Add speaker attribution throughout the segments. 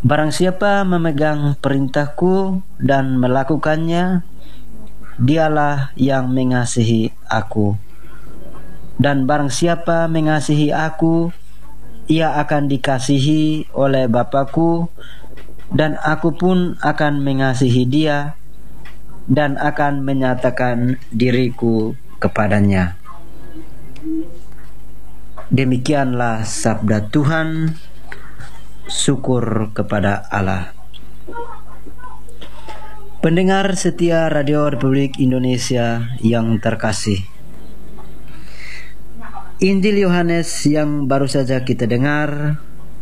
Speaker 1: Barang siapa memegang perintahku dan melakukannya, dialah yang mengasihi aku. Dan barang siapa mengasihi aku, ia akan dikasihi oleh Bapa-Ku, dan aku pun akan mengasihi dia dan akan menyatakan diriku kepadanya. Demikianlah sabda Tuhan. Syukur kepada Allah. Pendengar setia Radio Republik Indonesia yang terkasih, Injil Yohanes yang baru saja kita dengar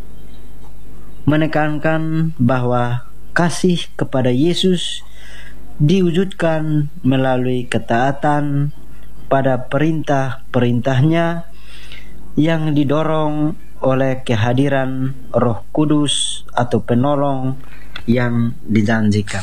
Speaker 1: menekankan bahwa kasih kepada Yesus diwujudkan melalui ketaatan pada perintah-perintahnya yang didorong oleh kehadiran Roh Kudus atau penolong yang dijanjikan.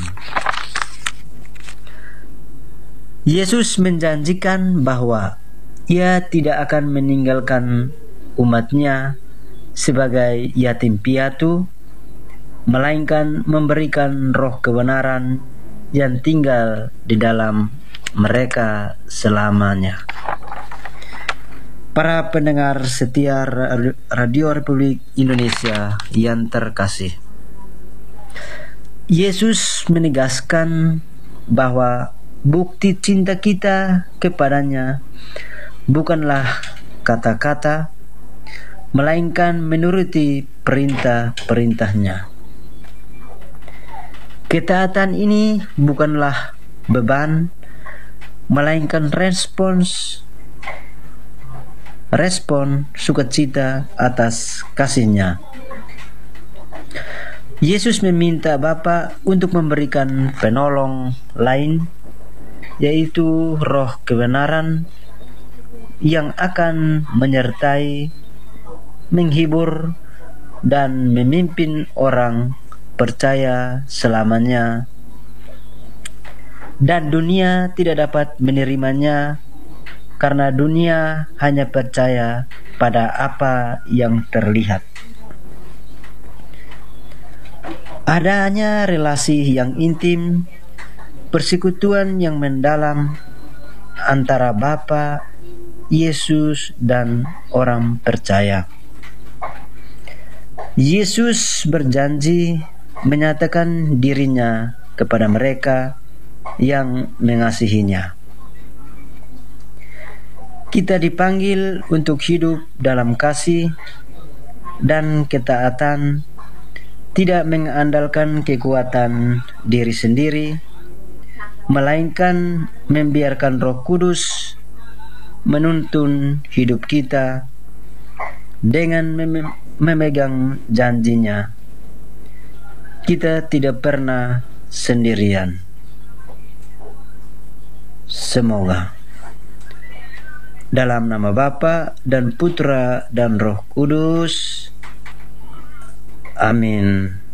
Speaker 1: Yesus menjanjikan bahwa Ia tidak akan meninggalkan umat-Nya sebagai yatim piatu, melainkan memberikan roh kebenaran yang tinggal di dalam mereka selamanya. Para pendengar setia Radio Republik Indonesia yang terkasih, Yesus menegaskan bahwa bukti cinta kita kepadanya bukanlah kata-kata, melainkan menuruti perintah-perintahnya. Ketaatan ini bukanlah beban, melainkan respon sukacita atas kasih-Nya. Yesus meminta Bapa untuk memberikan penolong lain, yaitu roh kebenaran yang akan menyertai, menghibur, dan memimpin orang percaya selamanya. Dan dunia tidak dapat menerimanya karena dunia hanya percaya pada apa yang terlihat. Adanya relasi yang intim, persekutuan yang mendalam antara Bapa, Yesus, dan orang percaya. Yesus berjanji menyatakan dirinya kepada mereka yang mengasihinya. Kita dipanggil untuk hidup dalam kasih dan ketaatan, tidak mengandalkan kekuatan diri sendiri, melainkan membiarkan Roh Kudus menuntun hidup kita dengan memegang janjinya. Kita tidak pernah sendirian. Semoga dalam nama Bapa dan Putra dan Roh Kudus. Amin.